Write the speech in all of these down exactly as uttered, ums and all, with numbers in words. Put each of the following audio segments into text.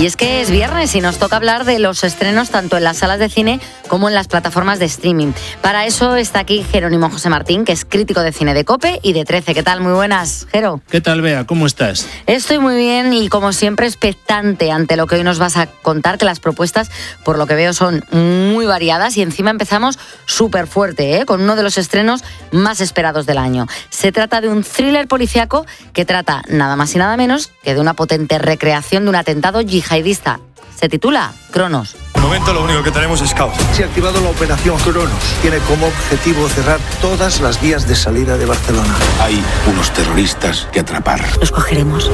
Y es que es viernes y nos toca hablar de los estrenos tanto en las salas de cine como en las plataformas de streaming. Para eso está aquí Jerónimo José Martín, que es crítico de cine de COPE y de trece. ¿Qué tal? Muy buenas, Jero. ¿Qué tal, Bea? ¿Cómo estás? Estoy muy bien y, como siempre, expectante ante lo que hoy nos vas a contar, que las propuestas, por lo que veo, son muy variadas y encima empezamos súper fuerte, ¿eh? Con uno de los estrenos más esperados del año. Se trata de un thriller policíaco que trata nada más y nada menos que de una potente recreación de un atentado yihadista. Se titula Cronos. De momento lo único que tenemos es caos. Se ha activado la operación Cronos. Tiene como objetivo cerrar todas las vías de salida de Barcelona. Hay unos terroristas que atrapar. Los cogeremos.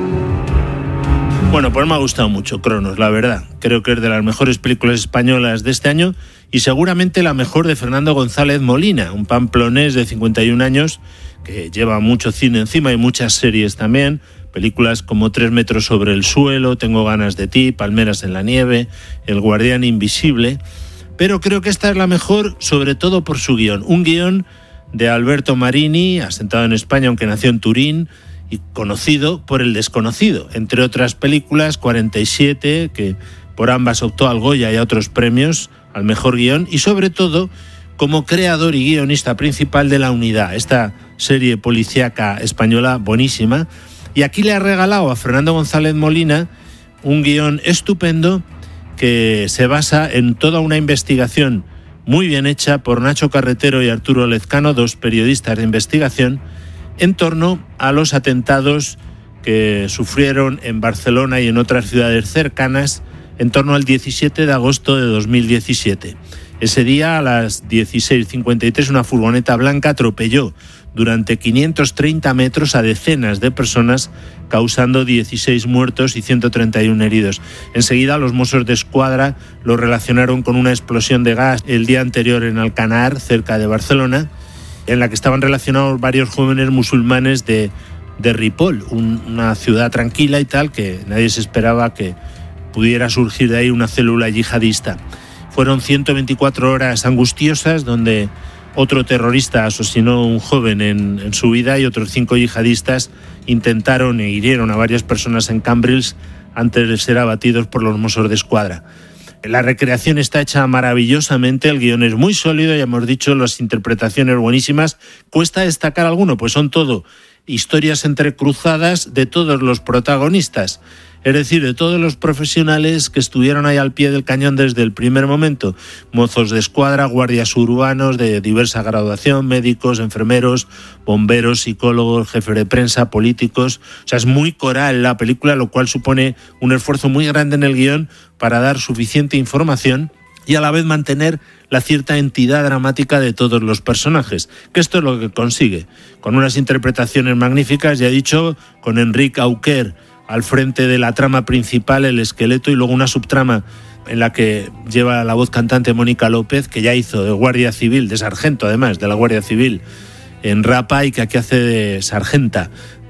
Bueno, pues me ha gustado mucho Cronos, la verdad. Creo que es de las mejores películas españolas de este año y seguramente la mejor de Fernando González Molina, un pamplonés de cincuenta y un años que lleva mucho cine encima y muchas series también. Películas como Tres metros sobre el suelo, Tengo ganas de ti, Palmeras en la nieve, El guardián invisible. Pero creo que esta es la mejor, sobre todo por su guión. Un guión de Alberto Marini, asentado en España, aunque nació en Turín, y conocido por El desconocido. Entre otras películas, cuarenta y siete, que por ambas optó al Goya y a otros premios al mejor guión. Y sobre todo, como creador y guionista principal de La Unidad, esta serie policíaca española buenísima. Y aquí le ha regalado a Fernando González Molina un guión estupendo que se basa en toda una investigación muy bien hecha por Nacho Carretero y Arturo Lezcano, dos periodistas de investigación, en torno a los atentados que sufrieron en Barcelona y en otras ciudades cercanas en torno al diecisiete de agosto de dos mil diecisiete. Ese día, a las dieciséis cincuenta y tres, una furgoneta blanca atropelló durante quinientos treinta metros a decenas de personas, causando dieciséis muertos y ciento treinta y uno heridos. Enseguida, los Mossos de Escuadra lo relacionaron con una explosión de gas el día anterior en Alcanar, cerca de Barcelona, en la que estaban relacionados varios jóvenes musulmanes de, de Ripoll, un, una ciudad tranquila y tal, que nadie se esperaba que pudiera surgir de ahí una célula yihadista. Fueron ciento veinticuatro horas angustiosas donde otro terrorista asesinó a un joven en, en su vida y otros cinco yihadistas intentaron e hirieron a varias personas en Cambrils antes de ser abatidos por los Mossos de Escuadra. La recreación está hecha maravillosamente, el guión es muy sólido, ya hemos dicho, las interpretaciones buenísimas. ¿Cuesta destacar alguno? Pues son todo historias entrecruzadas de todos los protagonistas. Es decir, de todos los profesionales que estuvieron ahí al pie del cañón desde el primer momento. Mozos de escuadra, guardias urbanos de diversa graduación, médicos, enfermeros, bomberos, psicólogos, jefes de prensa, políticos. O sea, es muy coral la película, lo cual supone un esfuerzo muy grande en el guión para dar suficiente información y a la vez mantener la cierta entidad dramática de todos los personajes, que esto es lo que consigue, con unas interpretaciones magníficas, ya he dicho, con Enric Auquer al frente de la trama principal, el esqueleto, y luego una subtrama en la que lleva la voz cantante Mónica López, que ya hizo de guardia civil, de sargento además, de la Guardia Civil en Rapa, y que aquí hace de sargenta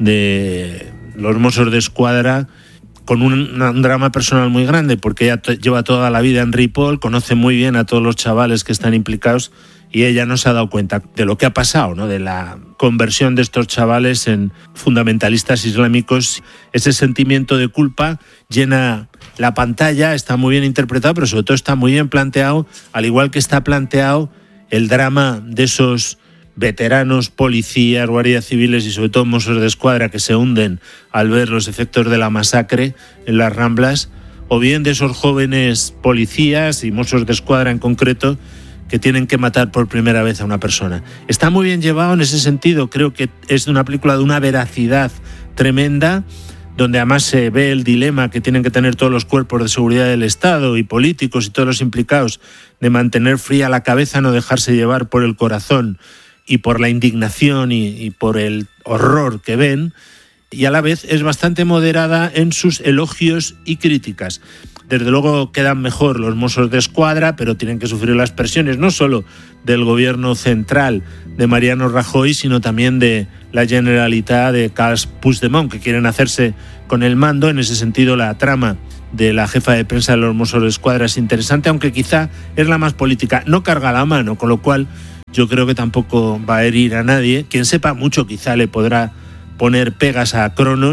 de los Mossos de Escuadra, con un, un drama personal muy grande, porque ella t- lleva toda la vida en Ripoll, conoce muy bien a todos los chavales que están implicados, y ella no se ha dado cuenta de lo que ha pasado, ¿no? De la conversión de estos chavales en fundamentalistas islámicos. Ese sentimiento de culpa llena la pantalla, está muy bien interpretado, pero sobre todo está muy bien planteado, al igual que está planteado el drama de esos veteranos, policías, guardias civiles y sobre todo Mossos de Escuadra que se hunden al ver los efectos de la masacre en las Ramblas, o bien de esos jóvenes policías y Mossos de Escuadra en concreto que tienen que matar por primera vez a una persona. Está muy bien llevado en ese sentido, creo que es una película de una veracidad tremenda, donde además se ve el dilema que tienen que tener todos los cuerpos de seguridad del Estado y políticos y todos los implicados de mantener fría la cabeza, no dejarse llevar por el corazón y por la indignación y, y por el horror que ven, y a la vez es bastante moderada en sus elogios y críticas. Desde luego quedan mejor los Mossos de Escuadra, pero tienen que sufrir las presiones no solo del gobierno central de Mariano Rajoy, sino también de la Generalitat de Carles Puigdemont, que quieren hacerse con el mando. En ese sentido, la trama de la jefa de prensa de los Mossos de Escuadra es interesante, aunque quizá es la más política. No carga la mano, con lo cual yo creo que tampoco va a herir a nadie. Quien sepa mucho quizá le podrá poner pegas a Cronos,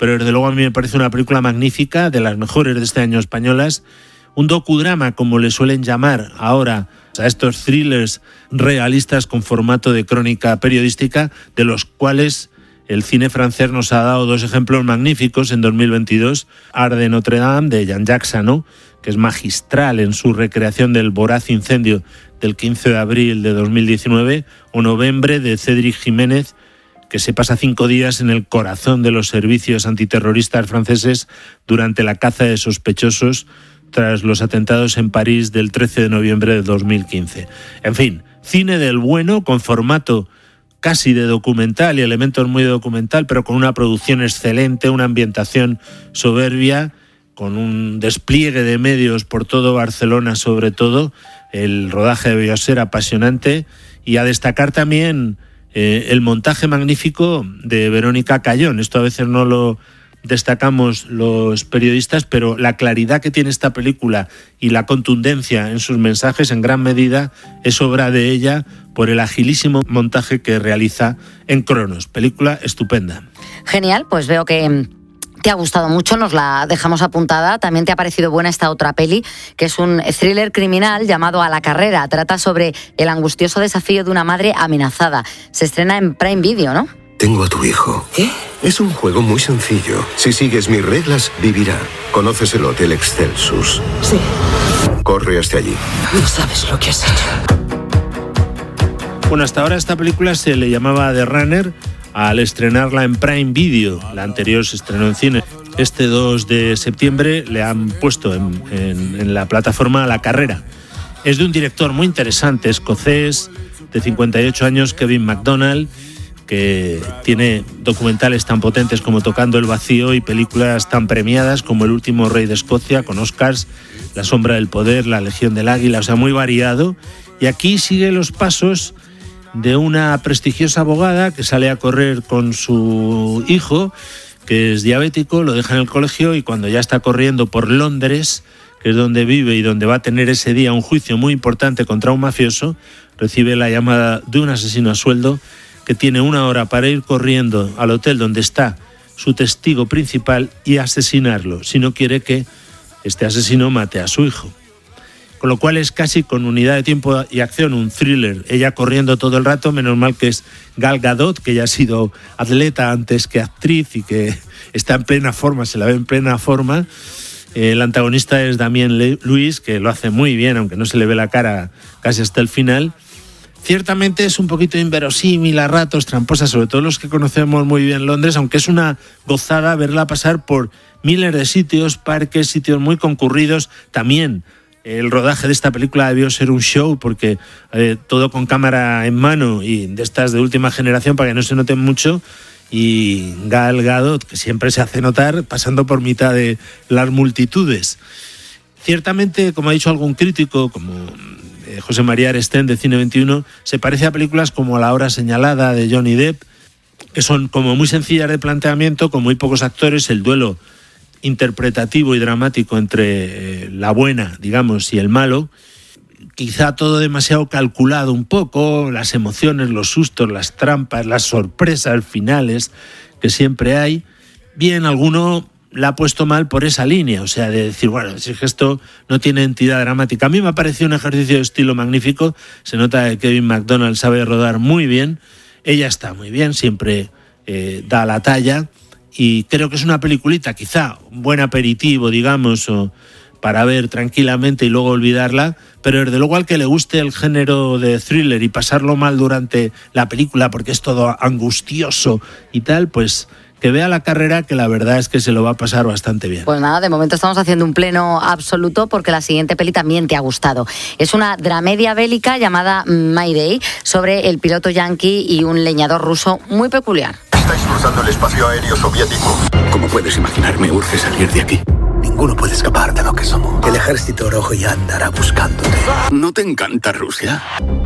pero desde luego a mí me parece una película magnífica, de las mejores de este año españolas, un docudrama, como le suelen llamar ahora a estos thrillers realistas con formato de crónica periodística, de los cuales el cine francés nos ha dado dos ejemplos magníficos en dos mil veintidós, Art de Notre Dame, de Jean-Jacques Sano, que es magistral en su recreación del voraz incendio del quince de abril de dos mil diecinueve, o Novembre, de Cédric Jiménez, que se pasa cinco días en el corazón de los servicios antiterroristas franceses durante la caza de sospechosos tras los atentados en París del trece de noviembre de dos mil quince. En fin, cine del bueno, con formato casi de documental y elementos muy de documental, pero con una producción excelente, una ambientación soberbia, con un despliegue de medios por todo Barcelona sobre todo. El rodaje debió ser apasionante, y a destacar también eh, el montaje magnífico de Verónica Cayón. Esto a veces no lo destacamos los periodistas, pero la claridad que tiene esta película y la contundencia en sus mensajes en gran medida es obra de ella por el agilísimo montaje que realiza en Cronos. Película estupenda. Genial, pues veo que te ha gustado mucho, nos la dejamos apuntada. También te ha parecido buena esta otra peli, que es un thriller criminal llamado A la carrera. Trata sobre el angustioso desafío de una madre amenazada. Se estrena en Prime Video, ¿no? Tengo a tu hijo. ¿Qué? Es un juego muy sencillo. Si sigues mis reglas, vivirá. ¿Conoces el Hotel Excelsus? Sí. Corre hasta allí. No sabes lo que has hecho. Bueno, hasta ahora esta película se le llamaba The Runner al estrenarla en Prime Video. La anterior se estrenó en cine. Este dos de septiembre le han puesto en, en, en la plataforma A la carrera. Es de un director muy interesante, escocés, de cincuenta y ocho años, Kevin MacDonald, que tiene documentales tan potentes como Tocando el vacío y películas tan premiadas como El último rey de Escocia, con Oscars, La sombra del poder, La legión del águila, o sea, muy variado. Y aquí sigue los pasos de una prestigiosa abogada que sale a correr con su hijo, que es diabético, lo deja en el colegio, y cuando ya está corriendo por Londres, que es donde vive y donde va a tener ese día un juicio muy importante contra un mafioso, recibe la llamada de un asesino a sueldo que tiene una hora para ir corriendo al hotel donde está su testigo principal y asesinarlo, si no quiere que este asesino mate a su hijo. Con lo cual es casi con unidad de tiempo y acción un thriller, ella corriendo todo el rato, menos mal que es Gal Gadot, que ya ha sido atleta antes que actriz y que está en plena forma, se la ve en plena forma. El antagonista es Damien Lewis, que lo hace muy bien, aunque no se le ve la cara casi hasta el final. Ciertamente es un poquito inverosímil, a ratos tramposa, sobre todo los que conocemos muy bien Londres, aunque es una gozada verla pasar por miles de sitios, parques, sitios muy concurridos. También el rodaje de esta película debió ser un show, porque eh, todo con cámara en mano y de estas de última generación para que no se noten mucho. Y Gal Gadot, que siempre se hace notar pasando por mitad de las multitudes. Ciertamente, como ha dicho algún crítico, como José María Arestén de Cine veintiuno, se parece a películas como La hora señalada de Johnny Depp, que son como muy sencillas de planteamiento, con muy pocos actores, el duelo interpretativo y dramático entre eh, la buena, digamos, y el malo. Quizá todo demasiado calculado un poco, las emociones, los sustos, las trampas, las sorpresas finales que siempre hay. Bien, alguno la ha puesto mal por esa línea, o sea, de decir, bueno, si es que esto no tiene entidad dramática. A mí me ha parecido un ejercicio de estilo magnífico, se nota que Kevin MacDonald sabe rodar muy bien, ella está muy bien, siempre eh, da la talla, y creo que es una peliculita, quizá un buen aperitivo, digamos, o para ver tranquilamente y luego olvidarla, pero desde luego al que le guste el género de thriller y pasarlo mal durante la película porque es todo angustioso y tal, pues que vea La carrera, que la verdad es que se lo va a pasar bastante bien. Pues nada, de momento estamos haciendo un pleno absoluto porque la siguiente peli también te ha gustado. Es una dramedia bélica llamada Mayday, sobre el piloto yanqui y un leñador ruso muy peculiar. Estáis cruzando el espacio aéreo soviético. Como puedes imaginar, me urge salir de aquí. Ninguno puede escapar de lo que somos. El ejército rojo ya andará buscándote. ¿No te encanta Rusia?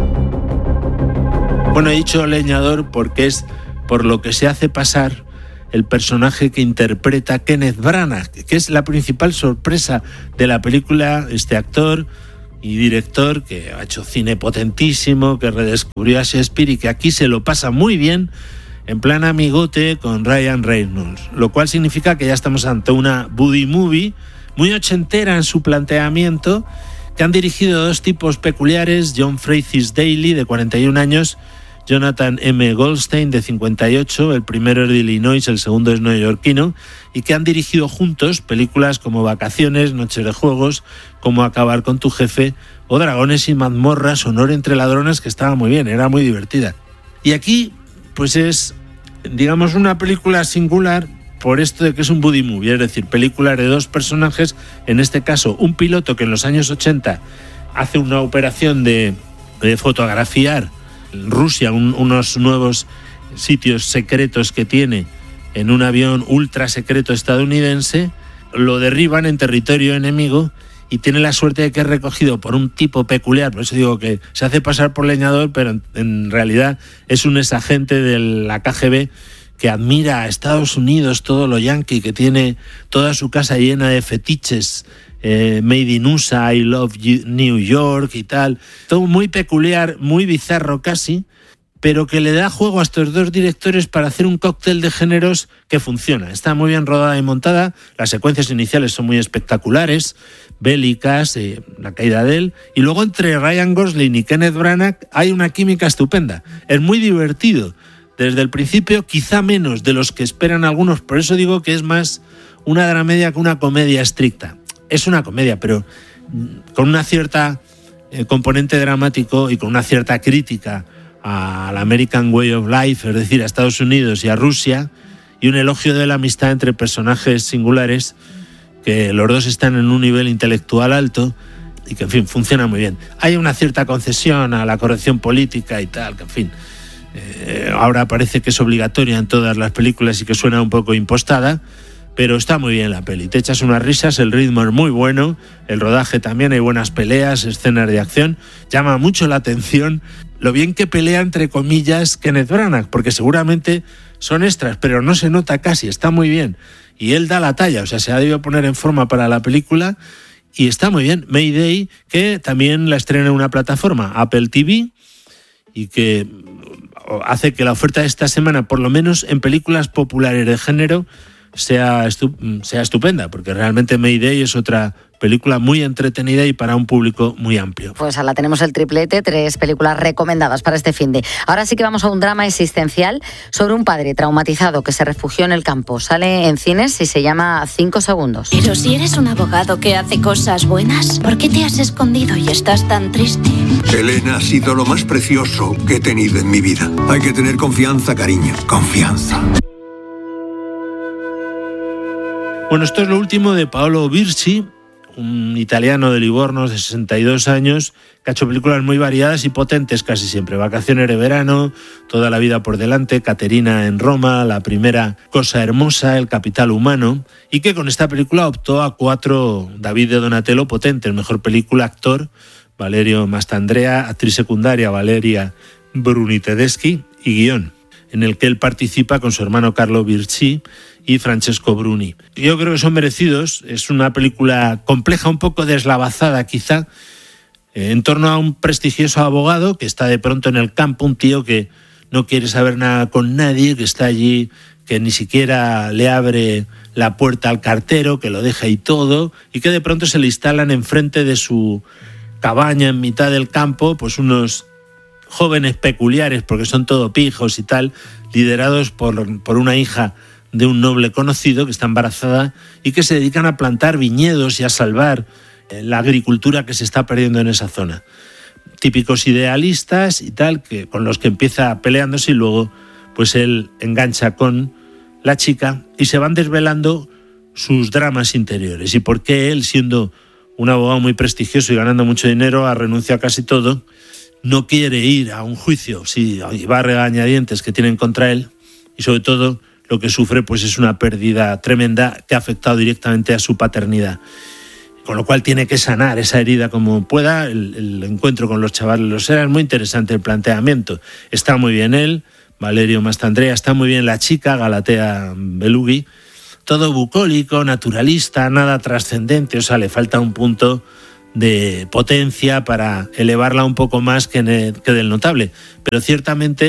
Bueno, he dicho leñador porque es por lo que se hace pasar el personaje que interpreta Kenneth Branagh, que es la principal sorpresa de la película, este actor y director que ha hecho cine potentísimo, que redescubrió a Shakespeare y que aquí se lo pasa muy bien en plan amigote con Ryan Reynolds, lo cual significa que ya estamos ante una buddy movie muy ochentera en su planteamiento, que han dirigido dos tipos peculiares, John Francis Daly, de cuarenta y un años, Jonathan M. Goldstein, de cincuenta y ocho, el primero es de Illinois, el segundo es neoyorquino, y que han dirigido juntos películas como Vacaciones, Noches de Juegos, Cómo acabar con tu jefe, o Dragones y mazmorras, Honor entre ladrones, que estaba muy bien, era muy divertida. Y aquí, pues es, digamos, una película singular por esto de que es un buddy movie, es decir, película de dos personajes, en este caso un piloto que en los años ochenta hace una operación de, de fotografiar Rusia, un, unos nuevos sitios secretos que tiene en un avión ultra secreto estadounidense, lo derriban en territorio enemigo y tiene la suerte de que es recogido por un tipo peculiar, por eso digo que se hace pasar por leñador, pero en, en realidad es un exagente de la K G B que admira a Estados Unidos, todo lo yankee, que tiene toda su casa llena de fetiches, eh, Made in U S A, I Love you, New York y tal. Todo muy peculiar, muy bizarro casi, pero que le da juego a estos dos directores para hacer un cóctel de géneros que funciona. Está muy bien rodada y montada, las secuencias iniciales son muy espectaculares, bélicas, eh, la caída de él, y luego entre Ryan Gosling y Kenneth Branagh hay una química estupenda. Es muy divertido desde el principio, quizá menos de los que esperan algunos, por eso digo que es más una dramedia que una comedia estricta. Es una comedia, pero con una cierta eh, componente dramático y con una cierta crítica al American Way of Life, es decir, a Estados Unidos y a Rusia, y un elogio de la amistad entre personajes singulares, que los dos están en un nivel intelectual alto y que, en fin, funciona muy bien. Hay una cierta concesión a la corrección política y tal, que, en fin, Eh, ahora parece que es obligatoria en todas las películas y que suena un poco impostada, pero está muy bien la peli. Te echas unas risas, el ritmo es muy bueno, el rodaje también, hay buenas peleas, escenas de acción. Llama mucho la atención lo bien que pelea, entre comillas, Kenneth Branagh, porque seguramente son extras, pero no se nota casi, está muy bien. Y él da la talla, o sea, se ha debido poner en forma para la película y está muy bien. Mayday, que también la estrena en una plataforma, Apple T V, y que hace que la oferta de esta semana, por lo menos en películas populares de género, sea, estu- sea estupenda, porque realmente Mayday es otra película muy entretenida y para un público muy amplio. Pues ahora tenemos el triplete, tres películas recomendadas para este finde. Ahora sí que vamos a un drama existencial sobre un padre traumatizado que se refugió en el campo. Sale en cines y se llama Cinco segundos. Pero si eres un abogado que hace cosas buenas, ¿por qué te has escondido y estás tan triste? Elena ha sido lo más precioso que he tenido en mi vida. Hay que tener confianza, cariño. Confianza. Bueno, esto es lo último de Paolo Virzi, un italiano de Livorno de sesenta y dos años, que ha hecho películas muy variadas y potentes casi siempre. Vacaciones de verano, Toda la vida por delante, Caterina en Roma, La primera cosa hermosa, El capital humano, y que con esta película optó a cuatro David de Donatello potentes: mejor película, actor, Valerio Mastandrea; actriz secundaria, Valeria Bruni Tedeschi; y guión, en el que él participa con su hermano Carlo Virzi y Francesco Bruni. Yo creo que son merecidos. Es una película compleja, un poco deslavazada quizá, eh, en torno a un prestigioso abogado que está de pronto en el campo, un tío que no quiere saber nada con nadie, que está allí, que ni siquiera le abre la puerta al cartero, que lo deja y todo, y que de pronto se le instalan enfrente de su cabaña en mitad del campo pues unos jóvenes peculiares, porque son todo pijos y tal, liderados por, por una hija de un noble conocido que está embarazada y que se dedican a plantar viñedos y a salvar eh, la agricultura que se está perdiendo en esa zona. Típicos idealistas y tal, que con los que empieza peleándose y luego pues él engancha con la chica y se van desvelando sus dramas interiores y por qué él, siendo un abogado muy prestigioso y ganando mucho dinero, ha renunciado a casi todo, no quiere ir a un juicio, sí, va a regañadientes que tienen contra él, y sobre todo lo que sufre pues es una pérdida tremenda que ha afectado directamente a su paternidad. Con lo cual tiene que sanar esa herida como pueda. El, el encuentro con los chavales los era muy interesante, el planteamiento. Está muy bien él, Valerio Mastandrea, está muy bien la chica, Galatea Belughi. Todo bucólico, naturalista, nada trascendente, o sea, le falta un punto de potencia para elevarla un poco más que, ne- que del notable. Pero ciertamente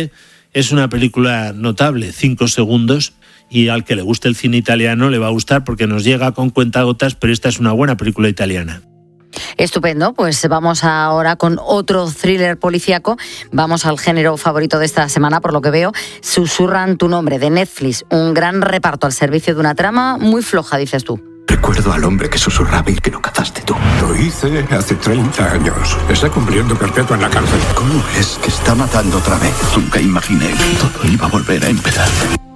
Es una película notable, cinco segundos, y al que le guste el cine italiano le va a gustar porque nos llega con cuentagotas, pero esta es una buena película italiana. Estupendo, pues vamos ahora con otro thriller policíaco. Vamos al género favorito de esta semana, por lo que veo. Susurran tu nombre, de Netflix. Un gran reparto al servicio de una trama muy floja, dices tú. Recuerdo al hombre que susurraba y que no cazaste tú. Lo hice hace treinta años. Está cumpliendo perpetua en la cárcel. ¿Cómo es que está matando otra vez? Nunca imaginé que todo iba a volver a empezar.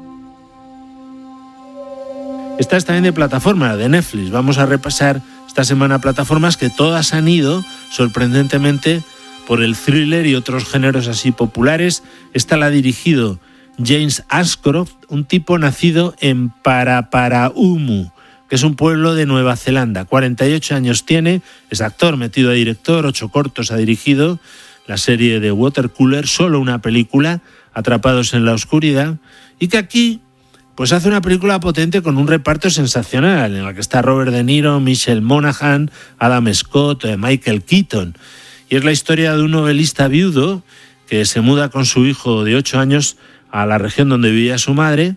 Esta es también de plataforma, de Netflix. Vamos a repasar esta semana plataformas que todas han ido, sorprendentemente, por el thriller y otros géneros así populares. Esta la ha dirigido James Ashcroft, un tipo nacido en Paraparaumu, que es un pueblo de Nueva Zelanda. cuarenta y ocho años tiene, es actor, metido a director, ocho cortos ha dirigido, la serie de Watercooler, solo una película, Atrapados en la oscuridad, y que aquí pues hace una película potente con un reparto sensacional, en la que está Robert De Niro, Michelle Monaghan, Adam Scott, Michael Keaton. Y es la historia de un novelista viudo que se muda con su hijo de ocho años a la región donde vivía su madre,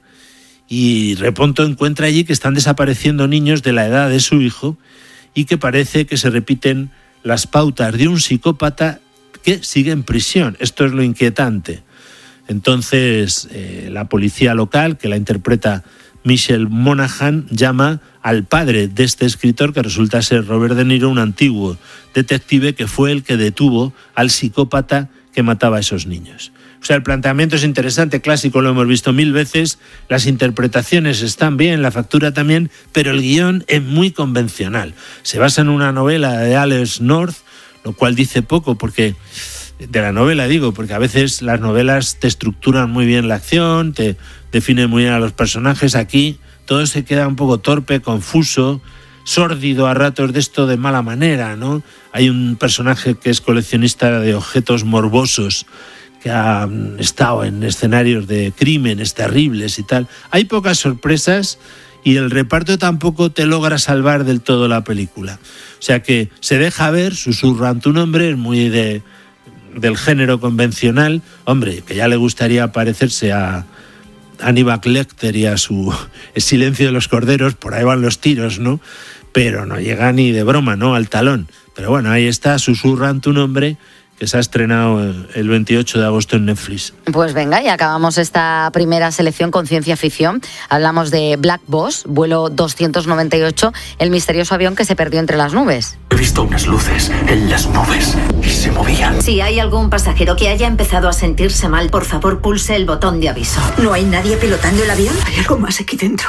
y de pronto encuentra allí que están desapareciendo niños de la edad de su hijo y que parece que se repiten las pautas de un psicópata que sigue en prisión. Esto es lo inquietante. Entonces, eh, la policía local, que la interpreta Michelle Monaghan, llama al padre de este escritor, que resulta ser Robert De Niro, un antiguo detective que fue el que detuvo al psicópata que mataba a esos niños. O sea, el planteamiento es interesante, clásico, lo hemos visto mil veces, las interpretaciones están bien, la factura también, pero el guión es muy convencional. Se basa en una novela de Alex North, lo cual dice poco, porque de la novela digo, porque a veces las novelas te estructuran muy bien la acción, te definen muy bien a los personajes. Aquí todo se queda un poco torpe, confuso, sórdido a ratos, de esto de mala manera, ¿no? Hay un personaje que es coleccionista de objetos morbosos, que ha estado en escenarios de crímenes terribles y tal. Hay pocas sorpresas y el reparto tampoco te logra salvar del todo la película. O sea que se deja ver, Susurran tu nombre, es muy de, del género convencional. Hombre, que ya le gustaría parecerse a Hannibal Lecter y a su El silencio de los corderos, por ahí van los tiros, ¿no? Pero no llega ni de broma, ¿no?, al talón. Pero bueno, ahí está, Susurran tu nombre, que se ha estrenado el veintiocho de agosto en Netflix. Pues venga, y acabamos esta primera selección con ciencia ficción. Hablamos de Black Boss, vuelo doscientos noventa y ocho, el misterioso avión que se perdió entre las nubes. He visto unas luces en las nubes y se movían. Si hay algún pasajero que haya empezado a sentirse mal, por favor pulse el botón de aviso. ¿No hay nadie pilotando el avión? Hay algo más aquí dentro.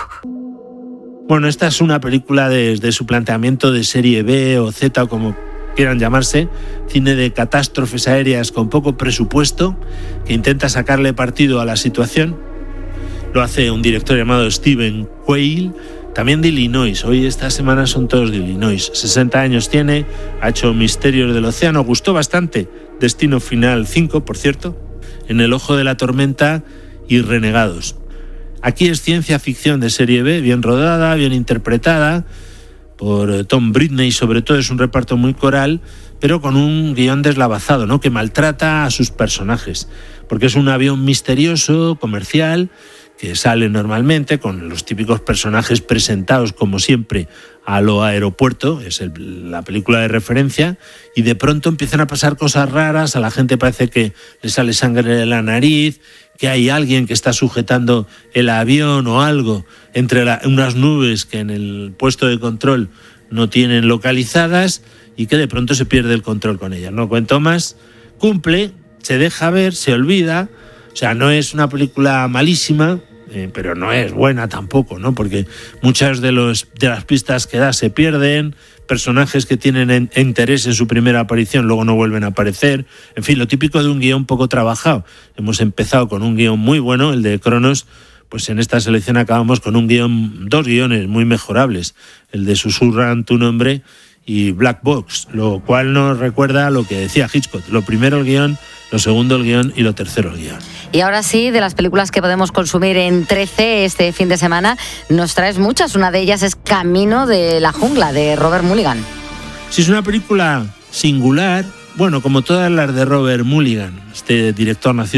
Bueno, esta es una película desde su planteamiento de serie B o Z, o como quieran llamarse, cine de catástrofes aéreas con poco presupuesto, que intenta sacarle partido a la situación. Lo hace un director llamado Stephen Quayle, también de Illinois. Hoy esta semana son todos de Illinois. sesenta años tiene, ha hecho Misterios del Océano, gustó bastante. Destino Final cinco, por cierto, En el ojo de la tormenta y Renegados. Aquí es ciencia ficción de serie B, bien rodada, bien interpretada por Tom Britney, sobre todo. Es un reparto muy coral, pero con un guión deslavazado, ¿no?, que maltrata a sus personajes, porque es un avión misterioso, comercial, que sale normalmente con los típicos personajes presentados, como siempre, a lo Aeropuerto, es el, la película de referencia, y de pronto empiezan a pasar cosas raras, a la gente parece que le sale sangre de la nariz, que hay alguien que está sujetando el avión o algo entre la, unas nubes que en el puesto de control no tienen localizadas, y que de pronto se pierde el control con ellas. No cuento más, cumple, se deja ver, se olvida. O sea, no es una película malísima, eh, pero no es buena tampoco, ¿no? Porque muchas de, los, de las pistas que da se pierden, personajes que tienen en, interés en su primera aparición luego no vuelven a aparecer. En fin, lo típico de un guión poco trabajado. Hemos empezado con un guión muy bueno, el de Cronos, pues en esta selección acabamos con un guión, dos guiones muy mejorables, el de Susurran tu nombre y Black Box, lo cual nos recuerda a lo que decía Hitchcock: lo primero el guión, lo segundo el guión y lo tercero el guión. Y ahora sí, de las películas que podemos consumir en trece este fin de semana, nos traes muchas. Una de ellas es Camino de la jungla, de Robert Mulligan. Sí, es una película singular, bueno, como todas las de Robert Mulligan, este director nacido